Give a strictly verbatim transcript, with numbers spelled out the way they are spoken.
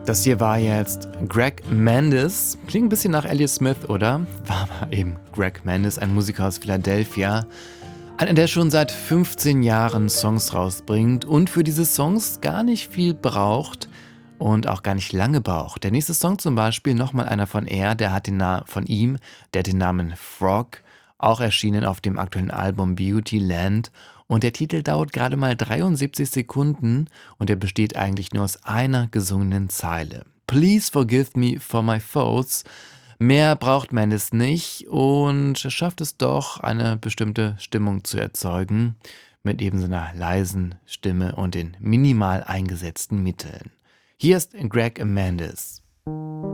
Das hier war jetzt Greg Mendes. Klingt ein bisschen nach Elliott Smith, oder? War aber eben Greg Mendes, ein Musiker aus Philadelphia. Einer, der schon seit fünfzehn Jahren Songs rausbringt und für diese Songs gar nicht viel braucht und auch gar nicht lange braucht. Der nächste Song zum Beispiel, nochmal einer von er, der hat den Na- von ihm, der hat den Namen Frog, auch erschienen auf dem aktuellen Album Beauty Land. Und der Titel dauert gerade mal dreiundsiebzig Sekunden und er besteht eigentlich nur aus einer gesungenen Zeile. Please forgive me for my faults. Mehr braucht Mendes nicht und schafft es doch, eine bestimmte Stimmung zu erzeugen, mit eben so einer leisen Stimme und den minimal eingesetzten Mitteln. Hier ist Greg Mendes.